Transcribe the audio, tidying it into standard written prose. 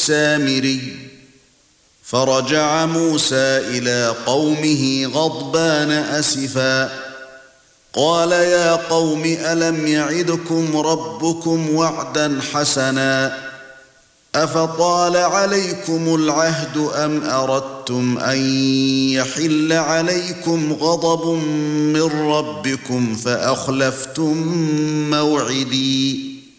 السامري. فرجع موسى إلى قومه غضبان أسفا قال يا قوم ألم يعدكم ربكم وعدا حسنا أفطال عليكم العهد أم أردتم أن يحل عليكم غضب من ربكم فأخلفتم موعدي